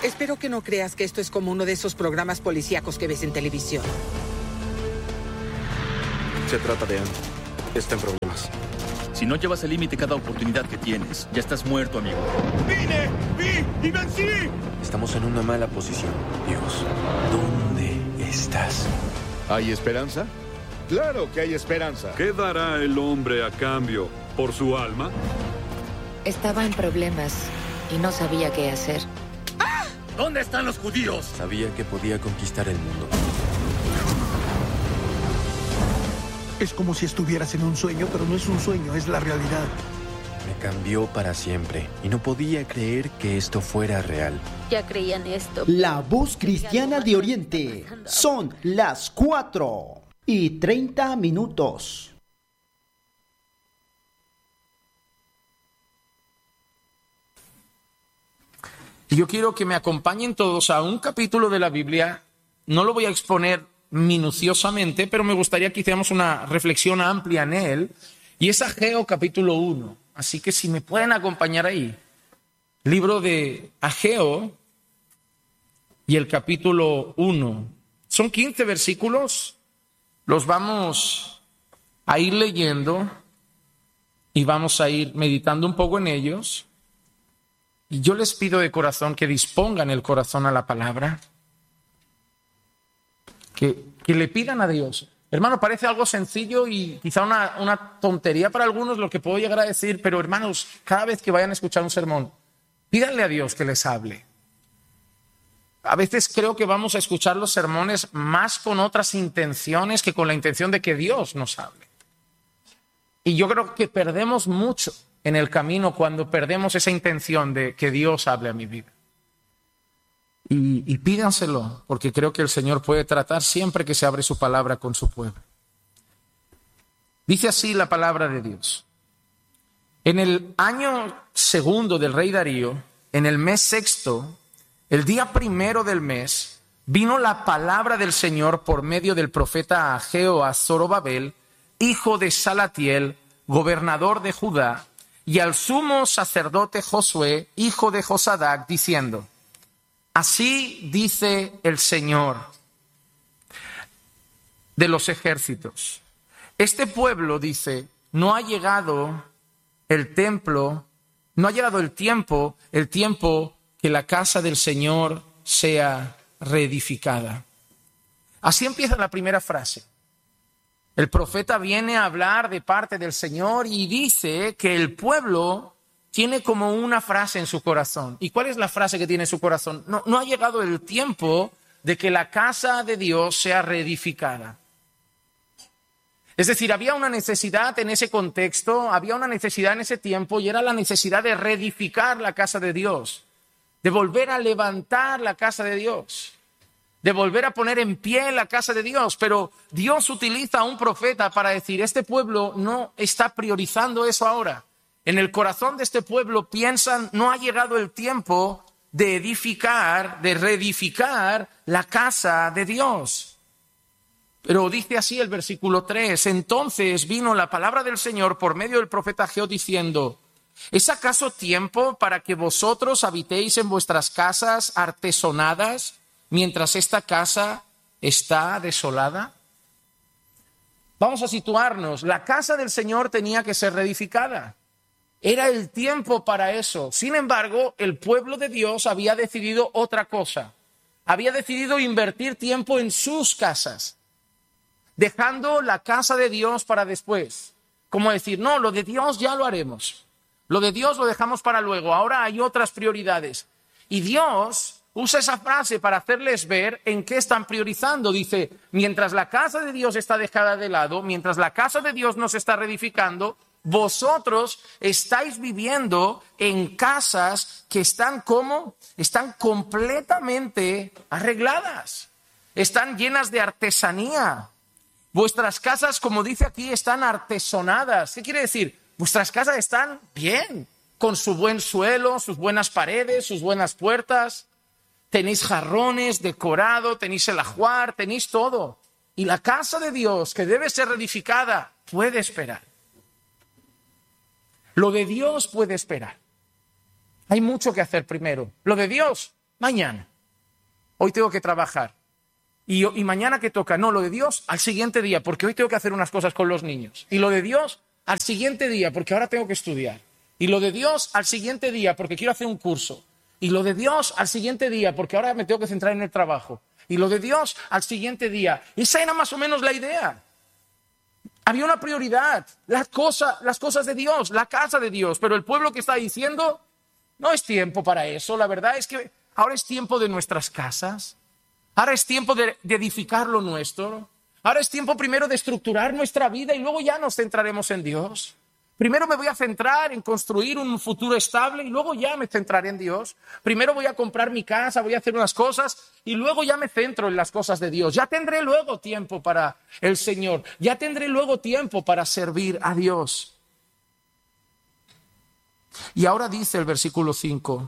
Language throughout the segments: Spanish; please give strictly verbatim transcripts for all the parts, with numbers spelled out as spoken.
Espero que no creas que esto es como uno de esos programas policíacos que ves en televisión. Se trata de Anne. Está en problemas. Si no llevas al límite cada oportunidad que tienes, ya estás muerto, amigo. ¡Vine! ¡Vi! ¡Y vencí! Estamos en una mala posición. Dios, ¿dónde estás? ¿Hay esperanza? Claro que hay esperanza. ¿Qué dará el hombre a cambio por su alma? Estaba en problemas y no sabía qué hacer. ¡Ah! ¿Dónde están los judíos? Sabía que podía conquistar el mundo. Es como si estuvieras en un sueño, pero no es un sueño, es la realidad. Me cambió para siempre y no podía creer que esto fuera real. Ya creían esto. La voz cristiana de Oriente. Son las cuatro y treinta minutos. Yo quiero que me acompañen todos a un capítulo de la Biblia. No lo voy a exponer minuciosamente, pero me gustaría que hiciéramos una reflexión amplia en él. Y es Ageo capítulo uno. Así que si me pueden acompañar ahí. Libro de Ageo y el capítulo uno. Son quince versículos. Los vamos a ir leyendo y vamos a ir meditando un poco en ellos. Y yo les pido de corazón que dispongan el corazón a la palabra. Que, que le pidan a Dios. Hermano, parece algo sencillo y quizá una, una tontería para algunos lo que puedo llegar a decir, pero hermanos, cada vez que vayan a escuchar un sermón, pídanle a Dios que les hable. A veces creo que vamos a escuchar los sermones más con otras intenciones que con la intención de que Dios nos hable. Y yo creo que perdemos mucho en el camino cuando perdemos esa intención de que Dios hable a mi vida. Y, y pídanselo, porque creo que el Señor puede tratar siempre que se abre su palabra con su pueblo. Dice así la palabra de Dios. En el año segundo del rey Darío, en el mes sexto, el día primero del mes, vino la palabra del Señor por medio del profeta Ageo a Zorobabel, hijo de Salatiel, gobernador de Judá, y al sumo sacerdote Josué, hijo de Josadac, diciendo: así dice el Señor de los ejércitos. Este pueblo, dice, no ha llegado el templo, no ha llegado el tiempo, el tiempo que la casa del Señor sea reedificada. Así empieza la primera frase. El profeta viene a hablar de parte del Señor y dice que el pueblo tiene como una frase en su corazón. ¿Y cuál es la frase que tiene en su corazón? No, no ha llegado el tiempo de que la casa de Dios sea reedificada. Es decir, había una necesidad en ese contexto, había una necesidad en ese tiempo, y era la necesidad de reedificar la casa de Dios, de volver a levantar la casa de Dios, de volver a poner en pie la casa de Dios. Pero Dios utiliza a un profeta para decir: este pueblo no está priorizando eso ahora. En el corazón de este pueblo piensan: no ha llegado el tiempo de edificar, de reedificar la casa de Dios. Pero dice así el versículo tres: entonces vino la palabra del Señor por medio del profeta Ageo diciendo: ¿es acaso tiempo para que vosotros habitéis en vuestras casas artesonadas mientras esta casa está desolada? Vamos a situarnos. La casa del Señor tenía que ser reedificada. Era el tiempo para eso. Sin embargo, el pueblo de Dios había decidido otra cosa. Había decidido invertir tiempo en sus casas, dejando la casa de Dios para después. Como decir: no, lo de Dios ya lo haremos. Lo de Dios lo dejamos para luego. Ahora hay otras prioridades. Y Dios usa esa frase para hacerles ver en qué están priorizando. Dice: mientras la casa de Dios está dejada de lado, mientras la casa de Dios no se está reedificando, vosotros estáis viviendo en casas que están como, están completamente arregladas, están llenas de artesanía. Vuestras casas, como dice aquí, están artesonadas. ¿Qué quiere decir? Vuestras casas están bien, con su buen suelo, sus buenas paredes, sus buenas puertas. Tenéis jarrones, decorado, tenéis el ajuar, tenéis todo. Y la casa de Dios, que debe ser reedificada, puede esperar. Lo de Dios puede esperar. Hay mucho que hacer primero. Lo de Dios, mañana. Hoy tengo que trabajar. Y, y mañana ¿qué toca? No, lo de Dios al siguiente día, porque hoy tengo que hacer unas cosas con los niños. Y lo de Dios al siguiente día, porque ahora tengo que estudiar. Y lo de Dios al siguiente día, porque quiero hacer un curso. Y lo de Dios al siguiente día, porque ahora me tengo que centrar en el trabajo. Y lo de Dios al siguiente día. Esa era más o menos la idea. Había una prioridad, las cosas, las cosas de Dios, la casa de Dios. Pero el pueblo que está diciendo, no es tiempo para eso. La verdad es que ahora es tiempo de nuestras casas. Ahora es tiempo de, de edificar lo nuestro. Ahora es tiempo primero de estructurar nuestra vida y luego ya nos centraremos en Dios. Primero me voy a centrar en construir un futuro estable y luego ya me centraré en Dios. Primero voy a comprar mi casa, voy a hacer unas cosas y luego ya me centro en las cosas de Dios. Ya tendré luego tiempo para el Señor. Ya tendré luego tiempo para servir a Dios. Y ahora dice el versículo cinco.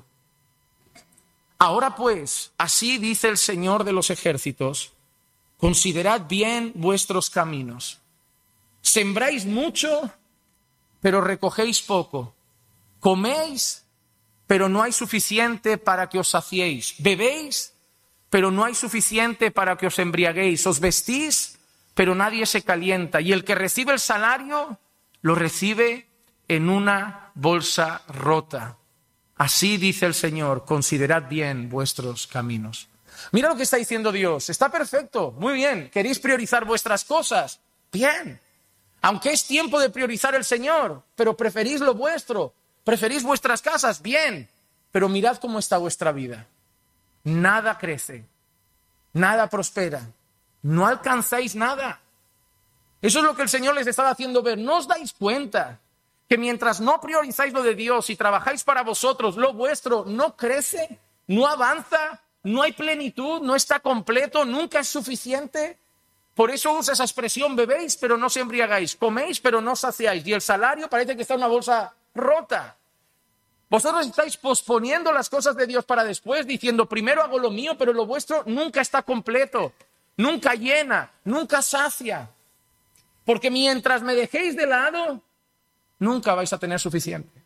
Ahora pues, así dice el Señor de los ejércitos, considerad bien vuestros caminos. Sembráis mucho, pero recogéis poco. Coméis, pero no hay suficiente para que os saciéis. Bebéis, pero no hay suficiente para que os embriaguéis. Os vestís, pero nadie se calienta. Y el que recibe el salario, lo recibe en una bolsa rota. Así dice el Señor, considerad bien vuestros caminos. Mira lo que está diciendo Dios. Está perfecto, muy bien. ¿Queréis priorizar vuestras cosas? Bien. Aunque es tiempo de priorizar el Señor, pero preferís lo vuestro, preferís vuestras casas, bien. Pero mirad cómo está vuestra vida. Nada crece, nada prospera, no alcanzáis nada. Eso es lo que el Señor les estaba haciendo ver. ¿No os dais cuenta que mientras no priorizáis lo de Dios y trabajáis para vosotros, lo vuestro no crece, no avanza, no hay plenitud, no está completo, nunca es suficiente? Por eso usa esa expresión, bebéis pero no os embriagáis, coméis pero no saciáis, y el salario parece que está en una bolsa rota. Vosotros estáis posponiendo las cosas de Dios para después, diciendo primero hago lo mío, pero lo vuestro nunca está completo, nunca llena, nunca sacia. Porque mientras me dejéis de lado, nunca vais a tener suficiente.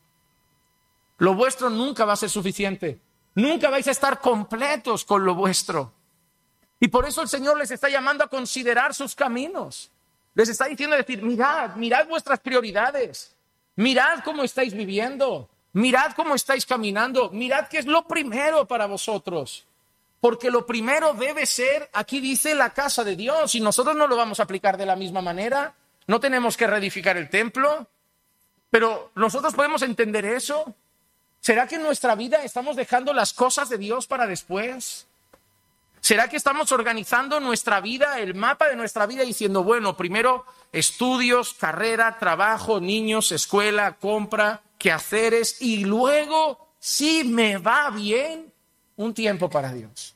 Lo vuestro nunca va a ser suficiente. Nunca vais a estar completos con lo vuestro. Y por eso el Señor les está llamando a considerar sus caminos. Les está diciendo, decir, mirad, mirad vuestras prioridades. Mirad cómo estáis viviendo. Mirad cómo estáis caminando. Mirad qué es lo primero para vosotros. Porque lo primero debe ser, aquí dice, la casa de Dios. Y nosotros no lo vamos a aplicar de la misma manera. No tenemos que reedificar el templo. Pero nosotros podemos entender eso. ¿Será que en nuestra vida estamos dejando las cosas de Dios para después? ¿Será que estamos organizando nuestra vida, el mapa de nuestra vida, diciendo, bueno, primero estudios, carrera, trabajo, niños, escuela, compra, quehaceres, y luego, si me va bien, un tiempo para Dios?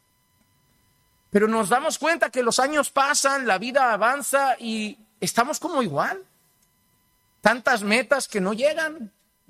Pero nos damos cuenta que los años pasan, la vida avanza y estamos como igual. Tantas metas que no llegan.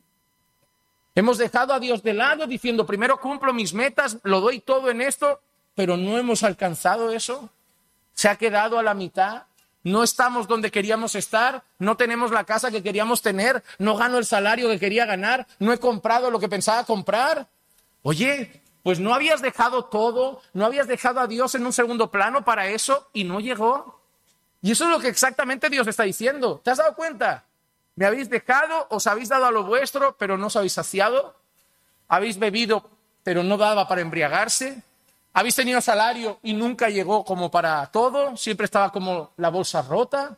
Hemos dejado a Dios de lado diciendo, primero cumplo mis metas, lo doy todo en esto, pero no hemos alcanzado eso. Se ha quedado a la mitad. No estamos donde queríamos estar. No tenemos la casa que queríamos tener. No gano el salario que quería ganar. No he comprado lo que pensaba comprar. Oye, pues no habías dejado todo. No habías dejado a Dios en un segundo plano para eso y no llegó. Y eso es lo que exactamente Dios está diciendo. ¿Te has dado cuenta? Me habéis dejado, os habéis dado a lo vuestro, pero no os habéis saciado. Habéis bebido, pero no daba para embriagarse. Habéis tenido salario y nunca llegó como para todo. Siempre estaba como la bolsa rota.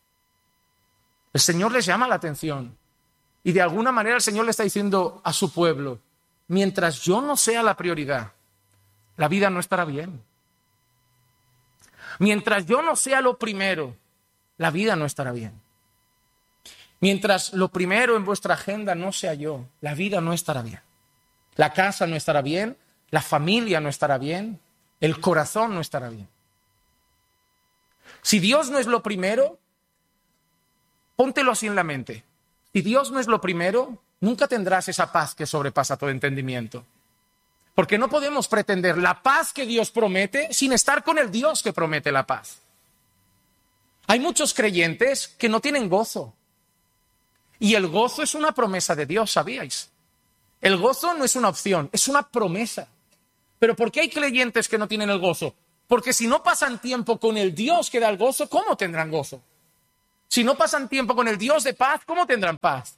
El Señor les llama la atención. Y de alguna manera el Señor le está diciendo a su pueblo, mientras yo no sea la prioridad, la vida no estará bien. Mientras yo no sea lo primero, la vida no estará bien. Mientras lo primero en vuestra agenda no sea yo, la vida no estará bien. La casa no estará bien, la familia no estará bien, el corazón no estará bien. Si Dios no es lo primero, póntelo así en la mente. Si Dios no es lo primero, nunca tendrás esa paz que sobrepasa todo entendimiento. Porque no podemos pretender la paz que Dios promete sin estar con el Dios que promete la paz. Hay muchos creyentes que no tienen gozo. Y el gozo es una promesa de Dios, ¿sabíais? El gozo no es una opción, es una promesa. Pero ¿por qué hay creyentes que no tienen el gozo? Porque si no pasan tiempo con el Dios que da el gozo, ¿cómo tendrán gozo? Si no pasan tiempo con el Dios de paz, ¿cómo tendrán paz?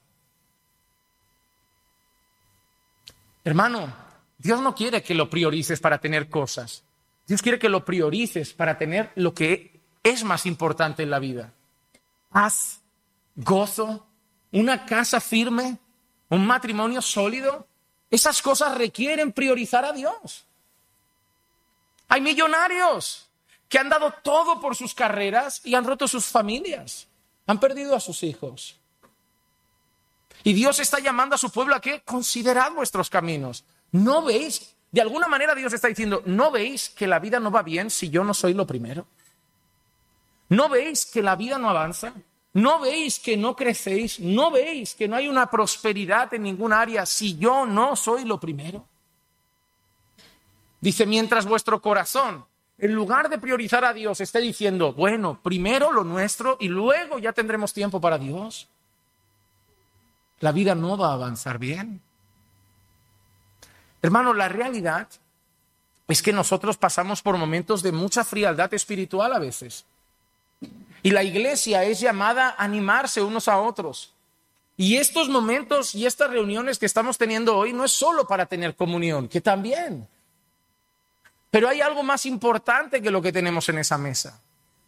Hermano, Dios no quiere que lo priorices para tener cosas. Dios quiere que lo priorices para tener lo que es más importante en la vida. Paz, gozo, una casa firme, un matrimonio sólido. Esas cosas requieren priorizar a Dios. Hay millonarios que han dado todo por sus carreras y han roto sus familias. Han perdido a sus hijos. Y Dios está llamando a su pueblo a que considerad vuestros caminos. ¿No veis? De alguna manera Dios está diciendo, ¿no veis que la vida no va bien si yo no soy lo primero? ¿No veis que la vida no avanza? ¿No veis que no crecéis? ¿No veis que no hay una prosperidad en ningún área si yo no soy lo primero? Dice, mientras vuestro corazón, en lugar de priorizar a Dios, esté diciendo, bueno, primero lo nuestro y luego ya tendremos tiempo para Dios, la vida no va a avanzar bien. Hermano, la realidad es que nosotros pasamos por momentos de mucha frialdad espiritual a veces. Y la iglesia es llamada a animarse unos a otros. Y estos momentos y estas reuniones que estamos teniendo hoy no es solo para tener comunión, que también. Pero hay algo más importante que lo que tenemos en esa mesa.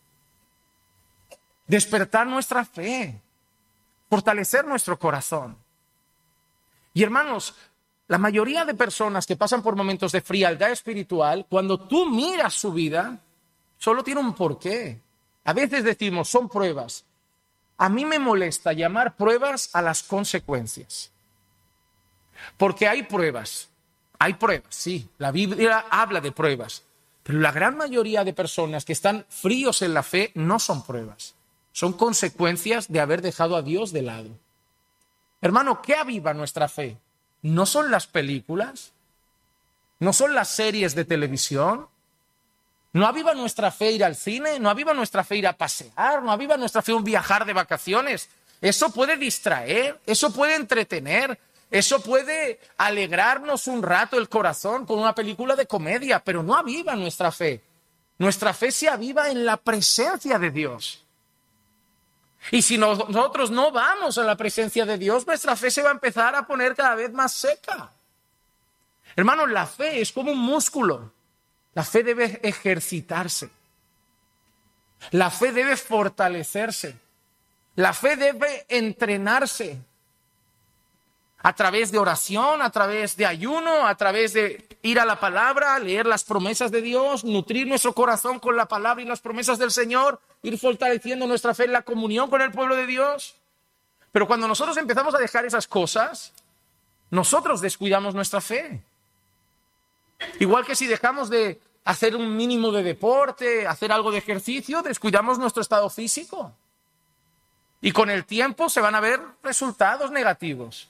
Despertar nuestra fe, fortalecer nuestro corazón. Y hermanos, la mayoría de personas que pasan por momentos de frialdad espiritual, cuando tú miras su vida, solo tiene un porqué. A veces decimos, son pruebas. A mí me molesta llamar pruebas a las consecuencias. Porque hay pruebas. Hay pruebas, sí. La Biblia habla de pruebas. Pero la gran mayoría de personas que están fríos en la fe no son pruebas. Son consecuencias de haber dejado a Dios de lado. Hermano, ¿qué aviva nuestra fe? ¿No son las películas? ¿No son las series de televisión? ¿No aviva nuestra fe ir al cine? ¿No aviva nuestra fe ir a pasear? ¿No aviva nuestra fe un viajar de vacaciones? Eso puede distraer, eso puede entretener, eso puede alegrarnos un rato el corazón con una película de comedia, pero no aviva nuestra fe. Nuestra fe se aviva en la presencia de Dios. Y si nosotros no vamos a la presencia de Dios, nuestra fe se va a empezar a poner cada vez más seca. Hermanos, la fe es como un músculo. La fe debe ejercitarse. La fe debe fortalecerse. La fe debe entrenarse. A través de oración, a través de ayuno, a través de ir a la palabra, leer las promesas de Dios, nutrir nuestro corazón con la palabra y las promesas del Señor, ir fortaleciendo nuestra fe en la comunión con el pueblo de Dios. Pero cuando nosotros empezamos a dejar esas cosas, nosotros descuidamos nuestra fe. Igual que si dejamos de hacer un mínimo de deporte, hacer algo de ejercicio, descuidamos nuestro estado físico. Y con el tiempo se van a ver resultados negativos.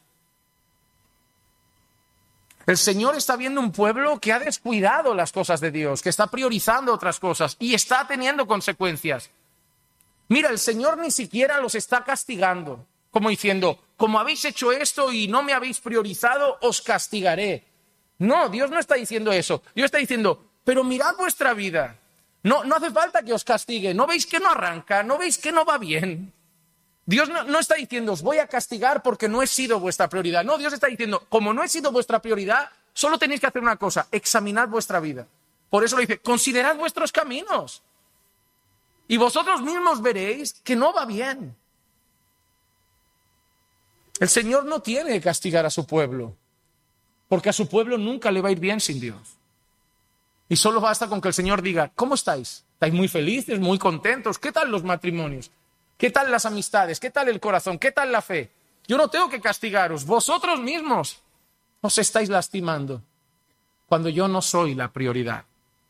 El Señor está viendo un pueblo que ha descuidado las cosas de Dios, que está priorizando otras cosas y está teniendo consecuencias. Mira, el Señor ni siquiera los está castigando, como diciendo, como habéis hecho esto y no me habéis priorizado, os castigaré. No, Dios no está diciendo eso. Dios está diciendo, pero mirad vuestra vida. No, no hace falta que os castigue. ¿No veis que no arranca? ¿No veis que no va bien? Dios no, no está diciendo, os voy a castigar porque no he sido vuestra prioridad. No, Dios está diciendo, como no he sido vuestra prioridad, solo tenéis que hacer una cosa, examinad vuestra vida. Por eso lo dice, considerad vuestros caminos. Y vosotros mismos veréis que no va bien. El Señor no tiene que castigar a su pueblo, porque a su pueblo nunca le va a ir bien sin Dios. Y solo basta con que el Señor diga, ¿cómo estáis? ¿Estáis muy felices, muy contentos? ¿Qué tal los matrimonios? ¿Qué tal las amistades? ¿Qué tal el corazón? ¿Qué tal la fe? Yo no tengo que castigaros. Vosotros mismos os estáis lastimando cuando yo no soy la prioridad.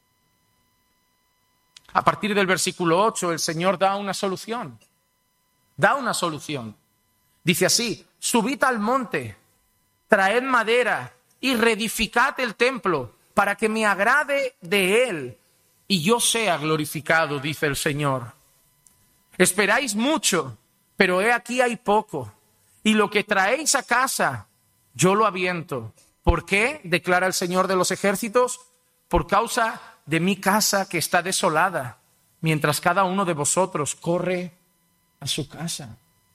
A partir del versículo ocho, el Señor da una solución. Da una solución. Dice así, subid al monte, traed madera y reedificad el templo para que me agrade de él y yo sea glorificado, dice el Señor. Esperáis mucho, pero he aquí hay poco, y lo que traéis a casa, yo lo aviento. ¿Por qué? Declara el Señor de los ejércitos, por causa de mi casa que está desolada, mientras cada uno de vosotros corre a su casa.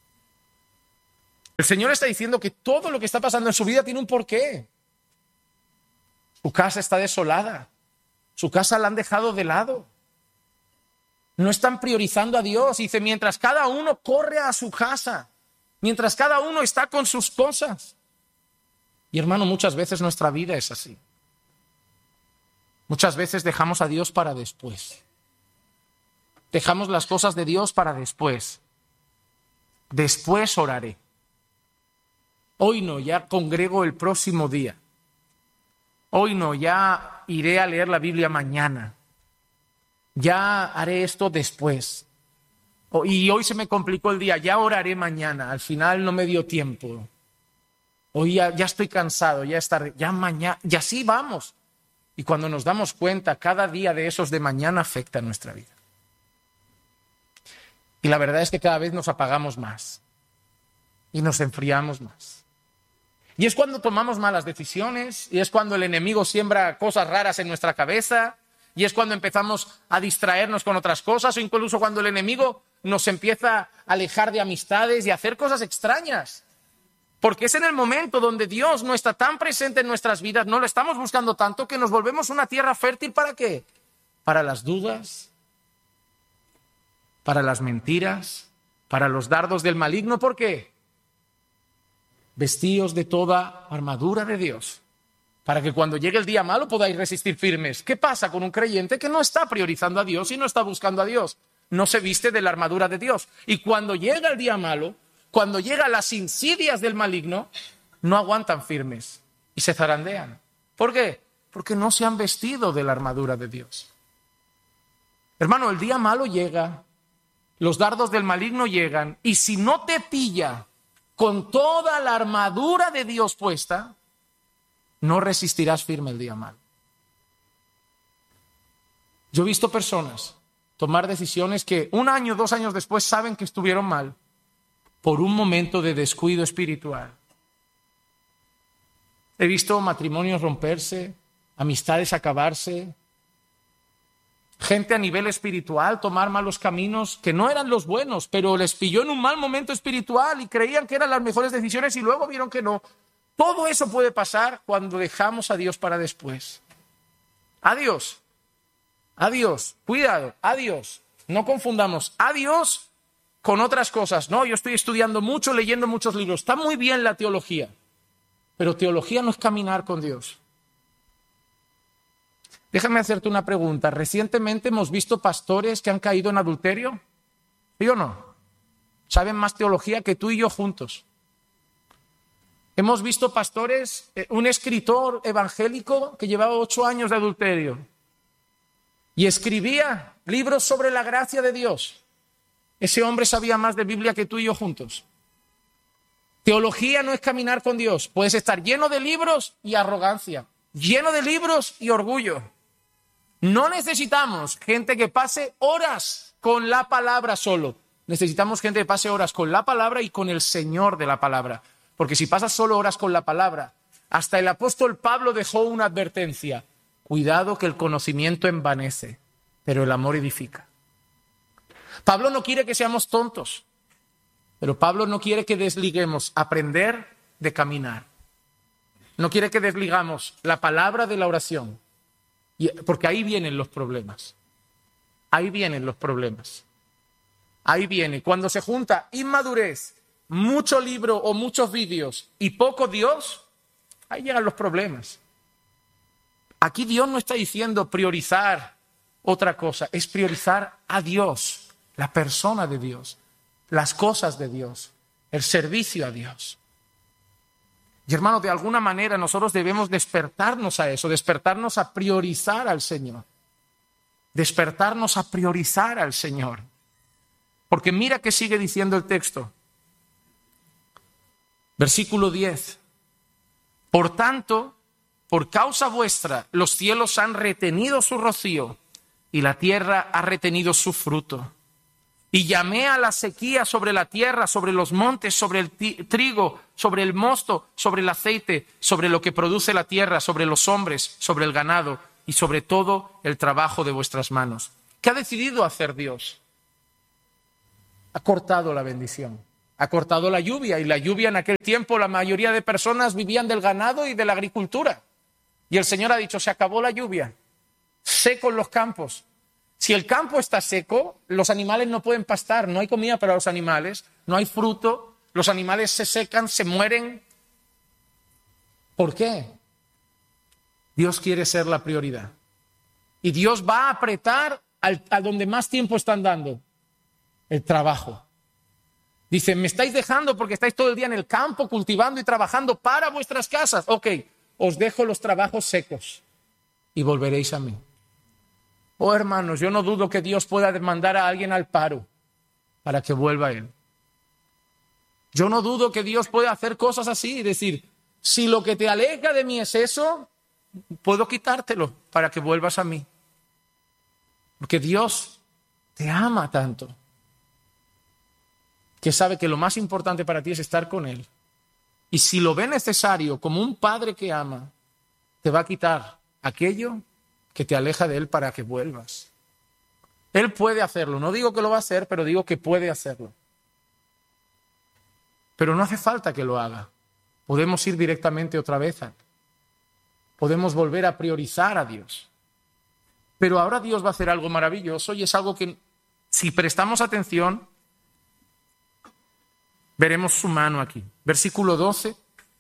El Señor está diciendo que todo lo que está pasando en su vida tiene un porqué. Su casa está desolada. Su casa la han dejado de lado. No están priorizando a Dios. Dice, mientras cada uno corre a su casa, mientras cada uno está con sus cosas. Y hermano, muchas veces nuestra vida es así. Muchas veces dejamos a Dios para después. Dejamos las cosas de Dios para después. Después oraré. Hoy no, ya congrego el próximo día. Hoy no, ya iré a leer la Biblia mañana. Ya haré esto después. Y hoy se me complicó el día, ya oraré mañana. Al final no me dio tiempo. Hoy ya, ya estoy cansado, ya estaré, ya mañana, y así vamos. Y cuando nos damos cuenta, cada día de esos de mañana afecta a nuestra vida. Y la verdad es que cada vez nos apagamos más. Y nos enfriamos más. Y es cuando tomamos malas decisiones, y es cuando el enemigo siembra cosas raras en nuestra cabeza, y es cuando empezamos a distraernos con otras cosas, o incluso cuando el enemigo nos empieza a alejar de amistades y a hacer cosas extrañas. Porque es en el momento donde Dios no está tan presente en nuestras vidas, no lo estamos buscando tanto, que nos volvemos una tierra fértil, ¿para qué? Para las dudas, para las mentiras, para los dardos del maligno. ¿Por qué? Vestíos de toda armadura de Dios, para que cuando llegue el día malo podáis resistir firmes. ¿Qué pasa con un creyente que no está priorizando a Dios y no está buscando a Dios? No se viste de la armadura de Dios. Y cuando llega el día malo, cuando llegan las insidias del maligno, no aguantan firmes y se zarandean. ¿Por qué? Porque no se han vestido de la armadura de Dios. Hermano, el día malo llega, los dardos del maligno llegan, y si no te pilla con toda la armadura de Dios puesta, no resistirás firme el día malo. Yo he visto personas tomar decisiones que un año, dos años después saben que estuvieron mal por un momento de descuido espiritual. He visto matrimonios romperse, amistades acabarse, gente a nivel espiritual tomar malos caminos que no eran los buenos, pero les pilló en un mal momento espiritual y creían que eran las mejores decisiones y luego vieron que no. Todo eso puede pasar cuando dejamos a Dios para después. Adiós. Adiós. Cuidado. Adiós. No confundamos a Dios con otras cosas. No, yo estoy estudiando mucho, leyendo muchos libros. Está muy bien la teología, pero teología no es caminar con Dios. Déjame hacerte una pregunta. Recientemente hemos visto pastores que han caído en adulterio. ¿Sí o no? Saben más teología que tú y yo juntos. Hemos visto pastores, un escritor evangélico que llevaba ocho años de adulterio y escribía libros sobre la gracia de Dios. Ese hombre sabía más de Biblia que tú y yo juntos. Teología no es caminar con Dios. Puedes estar lleno de libros y arrogancia, lleno de libros y orgullo. No necesitamos gente que pase horas con la palabra solo. Necesitamos gente que pase horas con la palabra y con el Señor de la palabra. Porque si pasas solo horas con la palabra, hasta el apóstol Pablo dejó una advertencia. Cuidado que el conocimiento envanece, pero el amor edifica. Pablo no quiere que seamos tontos, pero Pablo no quiere que desliguemos aprender de caminar. No quiere que desligamos la palabra de la oración, porque ahí vienen los problemas. Ahí vienen los problemas. Ahí viene. Cuando se junta inmadurez, mucho libro o muchos vídeos y poco Dios, ahí llegan los problemas. Aquí Dios no está diciendo priorizar otra cosa, es priorizar a Dios. La persona de Dios, las cosas de Dios, el servicio a Dios. Y hermano, de alguna manera nosotros debemos despertarnos a eso, despertarnos a priorizar al Señor. Despertarnos a priorizar al Señor. Porque mira que sigue diciendo el texto. Versículo diez. Por tanto, por causa vuestra, los cielos han retenido su rocío y la tierra ha retenido su fruto. Y llamé a la sequía sobre la tierra, sobre los montes, sobre el trigo, sobre el mosto, sobre el aceite, sobre lo que produce la tierra, sobre los hombres, sobre el ganado y sobre todo el trabajo de vuestras manos. ¿Qué ha decidido hacer Dios? Ha cortado la bendición, ha cortado la lluvia, y la lluvia en aquel tiempo la mayoría de personas vivían del ganado y de la agricultura. Y el Señor ha dicho, se acabó la lluvia, secos los campos. Si el campo está seco, los animales no pueden pastar, no hay comida para los animales, no hay fruto, los animales se secan, se mueren. ¿Por qué? Dios quiere ser la prioridad. Y Dios va a apretar al, a donde más tiempo están dando, el trabajo. Dice, me estáis dejando porque estáis todo el día en el campo cultivando y trabajando para vuestras casas. Ok, os dejo los trabajos secos y volveréis a mí. Oh, hermanos, yo no dudo que Dios pueda demandar a alguien al paro para que vuelva a Él. Yo no dudo que Dios pueda hacer cosas así y decir, si lo que te aleja de mí es eso, puedo quitártelo para que vuelvas a mí. Porque Dios te ama tanto que sabe que lo más importante para ti es estar con Él. Y si lo ve necesario, como un padre que ama, te va a quitar aquello que te aleja de Él para que vuelvas. Él puede hacerlo. No digo que lo va a hacer, pero digo que puede hacerlo. Pero no hace falta que lo haga. Podemos ir directamente otra vez a Él. Podemos volver a priorizar a Dios. Pero ahora Dios va a hacer algo maravilloso y es algo que, si prestamos atención, veremos su mano aquí. Versículo doce.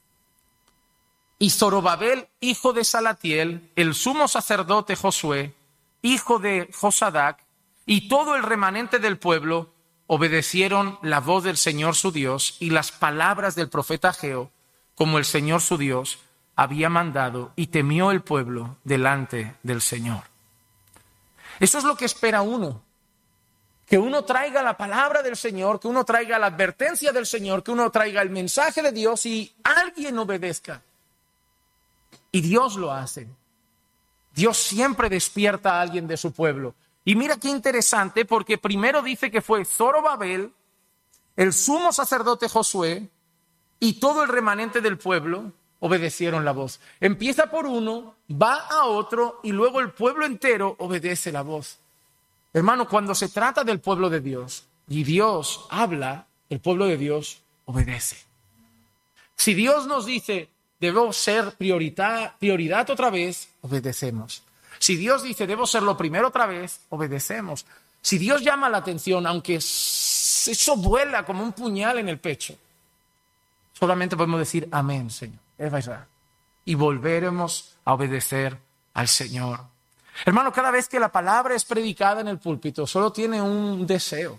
Y Zorobabel, hijo de Salatiel, el sumo sacerdote Josué, hijo de Josadac, y todo el remanente del pueblo obedecieron la voz del Señor su Dios y las palabras del profeta Ageo, como el Señor su Dios había mandado, y temió el pueblo delante del Señor. Eso es lo que espera uno. Que uno traiga la palabra del Señor, que uno traiga la advertencia del Señor, que uno traiga el mensaje de Dios y alguien obedezca. Y Dios lo hace. Dios siempre despierta a alguien de su pueblo. Y mira qué interesante, porque primero dice que fue Zorobabel, el sumo sacerdote Josué, y todo el remanente del pueblo obedecieron la voz. Empieza por uno, va a otro, y luego el pueblo entero obedece la voz. Hermano, cuando se trata del pueblo de Dios, y Dios habla, el pueblo de Dios obedece. Si Dios nos dice, debo ser prioridad, prioridad otra vez, obedecemos. Si Dios dice, debo ser lo primero otra vez, obedecemos. Si Dios llama la atención, aunque eso vuela como un puñal en el pecho, solamente podemos decir, amén, Señor. Es verdad. Y volveremos a obedecer al Señor. Hermano, cada vez que la palabra es predicada en el púlpito, solo tiene un deseo.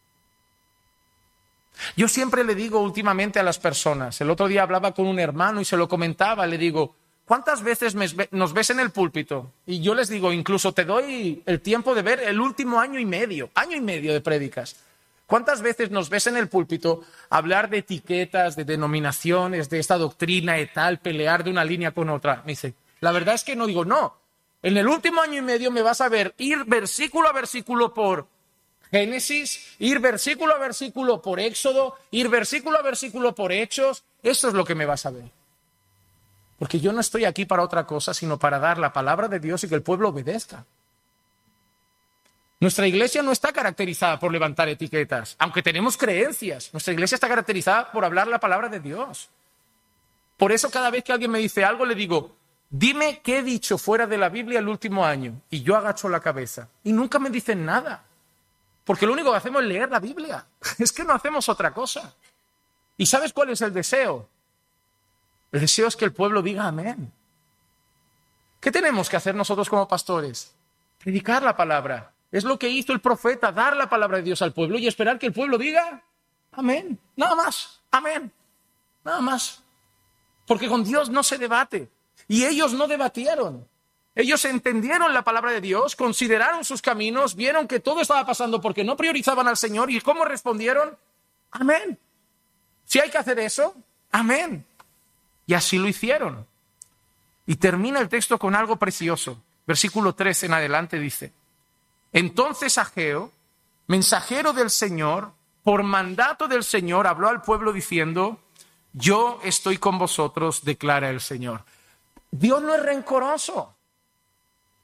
Yo siempre le digo últimamente a las personas, el otro día hablaba con un hermano y se lo comentaba, le digo, ¿cuántas veces me, nos ves en el púlpito? Y yo les digo, incluso te doy el tiempo de ver el último año y medio, año y medio de prédicas. ¿Cuántas veces nos ves en el púlpito hablar de etiquetas, de denominaciones, de esta doctrina y tal, pelear de una línea con otra? Me dice, la verdad es que no, digo, no. En el último año y medio me vas a ver ir versículo a versículo por Génesis, ir versículo a versículo por Éxodo, ir versículo a versículo por Hechos. Eso es lo que me vas a ver. Porque yo no estoy aquí para otra cosa, sino para dar la palabra de Dios y que el pueblo obedezca. Nuestra iglesia no está caracterizada por levantar etiquetas, aunque tenemos creencias. Nuestra iglesia está caracterizada por hablar la palabra de Dios. Por eso cada vez que alguien me dice algo, le digo, dime qué he dicho fuera de la Biblia el último año. Y yo agacho la cabeza. Y nunca me dicen nada. Porque lo único que hacemos es leer la Biblia. Es que no hacemos otra cosa. ¿Y sabes cuál es el deseo? El deseo es que el pueblo diga amén. ¿Qué tenemos que hacer nosotros como pastores? Predicar la palabra. Es lo que hizo el profeta, dar la palabra de Dios al pueblo y esperar que el pueblo diga amén. Nada más. Amén. Nada más. Porque con Dios no se debate. Y ellos no debatieron. Ellos entendieron la palabra de Dios, consideraron sus caminos, vieron que todo estaba pasando porque no priorizaban al Señor. ¿Y cómo respondieron? Amén. Si hay que hacer eso, amén. Y así lo hicieron. Y termina el texto con algo precioso. Versículo tres en adelante dice, entonces Ageo, mensajero del Señor, por mandato del Señor, habló al pueblo diciendo, yo estoy con vosotros, declara el Señor. Dios no es rencoroso.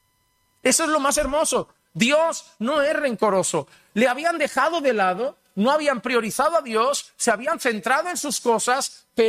Eso es lo más hermoso. Dios no es rencoroso. Le habían dejado de lado, no habían priorizado a Dios, se habían centrado en sus cosas, pero